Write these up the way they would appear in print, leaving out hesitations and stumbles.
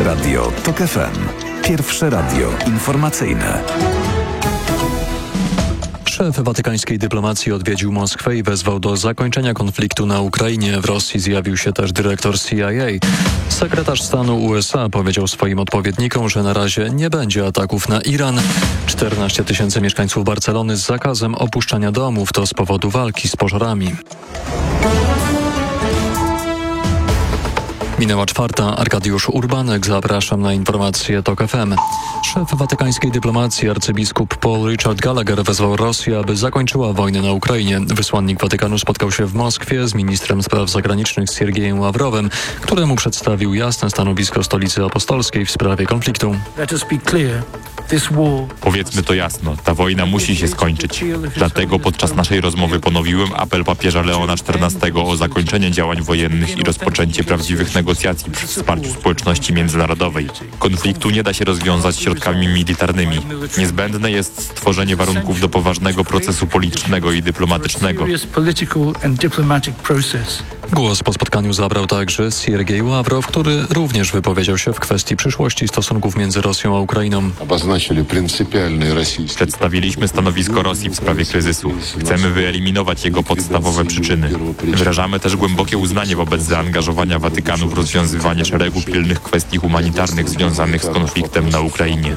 Radio TOK FM. Pierwsze radio informacyjne. Szef watykańskiej dyplomacji odwiedził Moskwę i wezwał do zakończenia konfliktu na Ukrainie. W Rosji zjawił się też dyrektor CIA. Sekretarz stanu USA powiedział swoim odpowiednikom, że na razie nie będzie ataków na Iran. 14 000 mieszkańców Barcelony z zakazem opuszczania domów to z powodu walki z pożarami. Minęła 4. Arkadiusz Urbanek. Zapraszam na informacje TOK FM. Szef watykańskiej dyplomacji arcybiskup Paul Richard Gallagher wezwał Rosję, aby zakończyła wojnę na Ukrainie. Wysłannik Watykanu spotkał się w Moskwie z ministrem spraw zagranicznych Siergiejem Ławrowem, któremu przedstawił jasne stanowisko Stolicy Apostolskiej w sprawie konfliktu. Powiedzmy to jasno, ta wojna musi się skończyć. Dlatego podczas naszej rozmowy ponowiłem apel papieża Leona XIV o zakończenie działań wojennych i rozpoczęcie prawdziwych negocjacji przy wsparciu społeczności międzynarodowej. Konfliktu nie da się rozwiązać środkami militarnymi. Niezbędne jest stworzenie warunków do poważnego procesu politycznego i dyplomatycznego. Głos po spotkaniu zabrał także Siergiej Ławrow, który również wypowiedział się w kwestii przyszłości stosunków między Rosją a Ukrainą. Przedstawiliśmy stanowisko Rosji w sprawie kryzysu. Chcemy wyeliminować jego podstawowe przyczyny. Wyrażamy też głębokie uznanie wobec zaangażowania Watykanu w rozwiązywanie szeregu pilnych kwestii humanitarnych związanych z konfliktem na Ukrainie.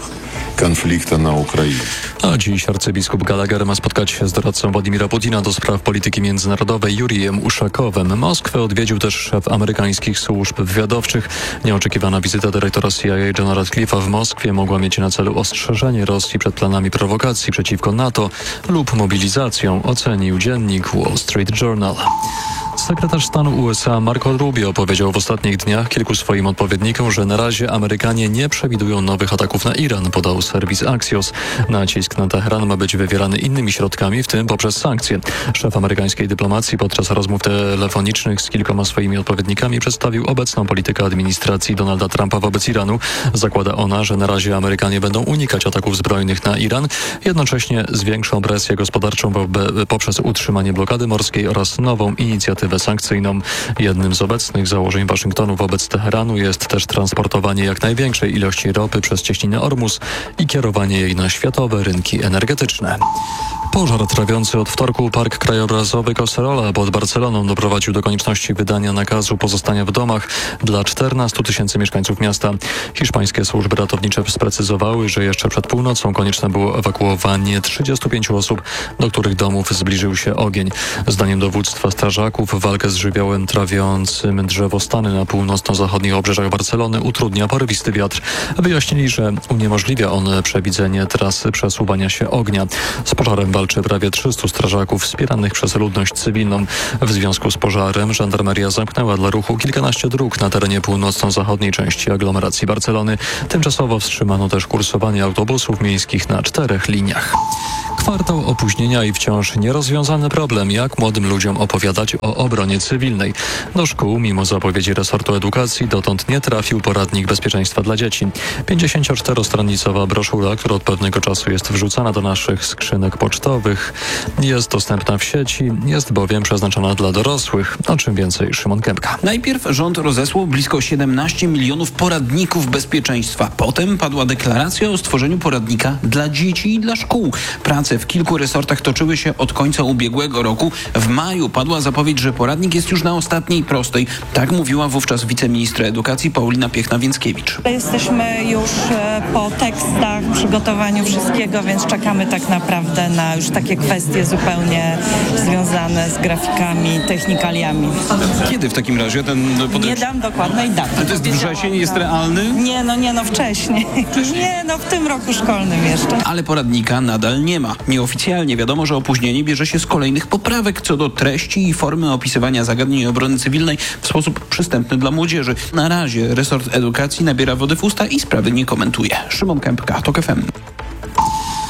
A dziś arcybiskup Gallagher ma spotkać się z doradcą Władimira Putina do spraw polityki międzynarodowej Jurijem Uszakowem. Moskwę odwiedził też szef amerykańskich służb wywiadowczych. Nieoczekiwana wizyta dyrektora CIA Johna Ratcliffe'a w Moskwie mogła mieć na celu ostrzeżenie Rosji przed planami prowokacji przeciwko NATO lub mobilizacją, ocenił dziennik Wall Street Journal. Sekretarz stanu USA Marco Rubio powiedział w ostatnich dniach kilku swoim odpowiednikom, że na razie Amerykanie nie przewidują nowych ataków na Iran, podał serwis Axios. Nacisk na Teheran ma być wywierany innymi środkami, w tym poprzez sankcje. Szef amerykańskiej dyplomacji podczas rozmów telefonicznych z kilkoma swoimi odpowiednikami przedstawił obecną politykę administracji Donalda Trumpa wobec Iranu. Zakłada ona, że na razie Amerykanie będą unikać ataków zbrojnych na Iran, jednocześnie zwiększą presję gospodarczą poprzez utrzymanie blokady morskiej oraz nową inicjatywę sankcyjną. Jednym z obecnych założeń Waszyngtonu wobec Teheranu jest też transportowanie jak największej ilości ropy przez cieśninę Ormus i kierowanie jej na światowe rynki energetyczne. Pożar trawiący od wtorku park krajobrazowy Collserola pod Barceloną doprowadził do konieczności wydania nakazu pozostania w domach dla 14 000 mieszkańców miasta. Hiszpańskie służby ratownicze sprecyzowały, że jeszcze przed północą konieczne było ewakuowanie 35 osób, do których domów zbliżył się ogień. Zdaniem dowództwa strażaków walkę z żywiołem trawiącym drzewostany na północno-zachodnich obrzeżach Barcelony utrudnia porywisty wiatr. Wyjaśnili, że uniemożliwia on przewidzenie trasy przesuwania się ognia. Z pożarem walczy prawie 300 strażaków wspieranych przez ludność cywilną. W związku z pożarem żandarmeria zamknęła dla ruchu kilkanaście dróg na terenie północno-zachodniej części aglomeracji Barcelony. Tymczasowo wstrzymano też kursowanie autobusów miejskich na 4 liniach. Kwartał opóźnienia i wciąż nierozwiązany problem, jak młodym ludziom opowiadać o obronie cywilnej. Do szkół, mimo zapowiedzi resortu edukacji, dotąd nie trafił poradnik bezpieczeństwa dla dzieci. 54-stronicowa broszura, która od pewnego czasu jest wrzucana do naszych skrzynek pocztowych, jest dostępna w sieci, jest bowiem przeznaczona dla dorosłych. O czym więcej Szymon Kępka. Najpierw rząd rozesłał blisko 17 milionów poradników bezpieczeństwa. Potem padła deklaracja o stworzeniu poradnika dla dzieci i dla szkół. Prace w kilku resortach toczyły się od końca ubiegłego roku. W maju padła zapowiedź, że poradnik jest już na ostatniej prostej. Tak mówiła wówczas wiceministra edukacji Paulina Piechna-Więckiewicz. Jesteśmy już po tekstach, przygotowaniu wszystkiego, więc czekamy tak naprawdę na już takie kwestie zupełnie związane z grafikami, technikaliami. Kiedy w takim razie ten potem... Nie dam dokładnej daty. Ale to jest wrzesień, jest realny? Nie, wcześniej. Nie, w tym roku szkolnym jeszcze. Ale poradnika nadal nie ma. Nieoficjalnie wiadomo, że opóźnienie bierze się z kolejnych poprawek co do treści i formy opisywania zagadnień obrony cywilnej w sposób przystępny dla młodzieży. Na razie resort edukacji nabiera wody w usta i sprawy nie komentuje. Szymon Kępka, TOK FM.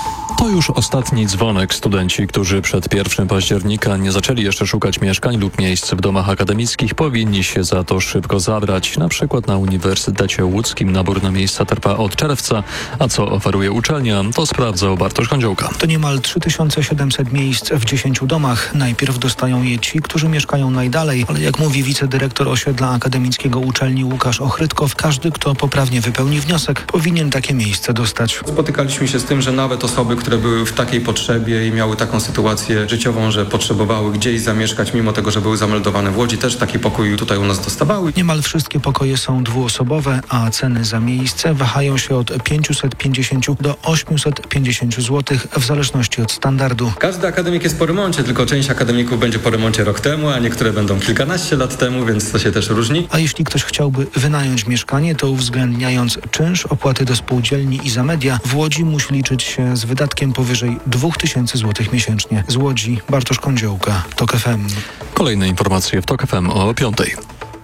To już ostatni dzwonek. Studenci, którzy przed 1 października nie zaczęli jeszcze szukać mieszkań lub miejsc w domach akademickich, powinni się za to szybko zabrać. Na przykład na Uniwersytecie Łódzkim nabór na miejsca trwa od czerwca. A co oferuje uczelnia, to sprawdzał Bartosz Kądziołka. To niemal 3700 miejsc w 10 domach. Najpierw dostają je ci, którzy mieszkają najdalej, ale jak mówi wicedyrektor osiedla akademickiego uczelni Łukasz Ochrytkow, każdy, kto poprawnie wypełni wniosek, powinien takie miejsce dostać. Spotykaliśmy się z tym, że nawet osoby, które były w takiej potrzebie i miały taką sytuację życiową, że potrzebowały gdzieś zamieszkać, mimo tego, że były zameldowane w Łodzi, też taki pokój tutaj u nas dostawały. Niemal wszystkie pokoje są dwuosobowe, a ceny za miejsce wahają się od 550 do 850 zł w zależności od standardu. Każdy akademik jest po remoncie, tylko część akademików będzie po remoncie rok temu, a niektóre będą kilkanaście lat temu, więc to się też różni. A jeśli ktoś chciałby wynająć mieszkanie, to uwzględniając czynsz, opłaty do spółdzielni i za media, w Łodzi musi liczyć się z wydatkiem powyżej 2000 zł miesięcznie. Z Łodzi Bartosz Kądziołka, TOK FM. Kolejne informacje w TOK FM o 5:00.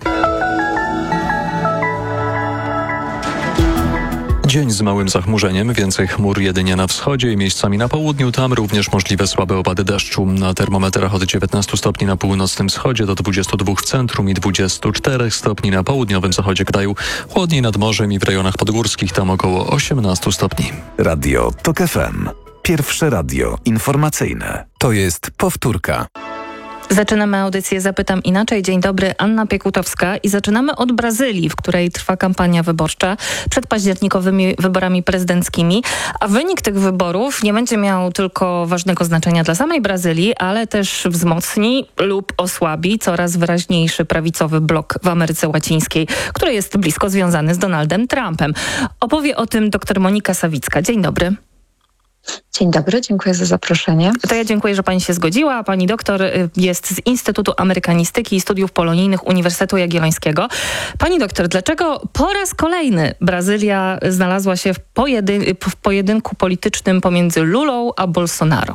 Dzień z małym zachmurzeniem, więcej chmur jedynie na wschodzie i miejscami na południu, tam również możliwe słabe opady deszczu. Na termometrach od 19 stopni na północnym wschodzie do 22 w centrum i 24 stopni na południowym zachodzie kraju. Chłodniej nad morzem i w rejonach podgórskich, tam około 18 stopni. Radio TOK FM. Pierwsze radio informacyjne. To jest powtórka. Zaczynamy audycję Zapytam Inaczej. Dzień dobry, Anna Piekutowska i zaczynamy od Brazylii, w której trwa kampania wyborcza przed październikowymi wyborami prezydenckimi, a wynik tych wyborów nie będzie miał tylko ważnego znaczenia dla samej Brazylii, ale też wzmocni lub osłabi coraz wyraźniejszy prawicowy blok w Ameryce Łacińskiej, który jest blisko związany z Donaldem Trumpem. Opowie o tym dr Monika Sawicka. Dzień dobry. Dzień dobry, dziękuję za zaproszenie. To ja dziękuję, że pani się zgodziła. Pani doktor jest z Instytutu Amerykanistyki i Studiów Polonijnych Uniwersytetu Jagiellońskiego. Pani doktor, dlaczego po raz kolejny Brazylia znalazła się w pojedynku politycznym pomiędzy Lulą a Bolsonaro?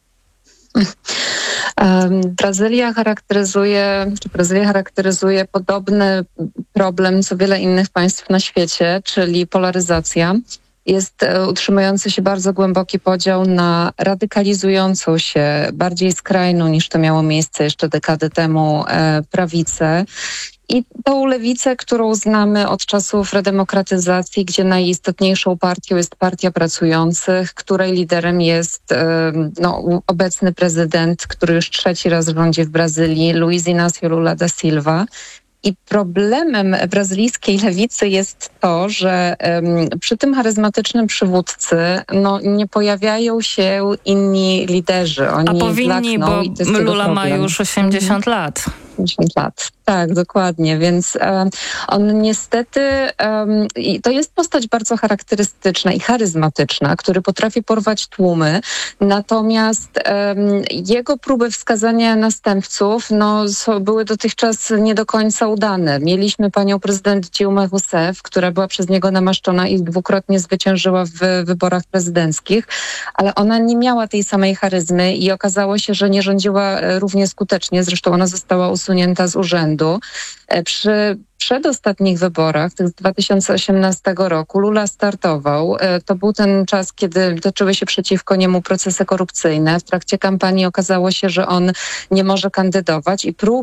Brazylia charakteryzuje podobny problem co wiele innych państw na świecie, czyli polaryzacja. Jest utrzymujący się bardzo głęboki podział na radykalizującą się, bardziej skrajną niż to miało miejsce jeszcze dekadę temu prawicę i tą lewicę, którą znamy od czasów redemokratyzacji, gdzie najistotniejszą partią jest Partia Pracujących, której liderem jest obecny prezydent, który już 3. raz rządzi w Brazylii, Luiz Inácio Lula da Silva. I problemem brazylijskiej lewicy jest to, że przy tym charyzmatycznym przywódcy nie pojawiają się inni liderzy. Oni a powinni, bo Lula ma już 80 lat. 50 lat. Tak, dokładnie. Więc on niestety, to jest postać bardzo charakterystyczna i charyzmatyczna, który potrafi porwać tłumy. Natomiast jego próby wskazania następców były dotychczas nie do końca udane. Mieliśmy panią prezydent Dilmę Rousseff, która była przez niego namaszczona i dwukrotnie zwyciężyła w wyborach prezydenckich, ale ona nie miała tej samej charyzmy i okazało się, że nie rządziła równie skutecznie. Zresztą ona została usunięta z urzędu. Przy przedostatnich wyborach, tych z 2018 roku, Lula startował. To był ten czas, kiedy toczyły się przeciwko niemu procesy korupcyjne. W trakcie kampanii okazało się, że on nie może kandydować i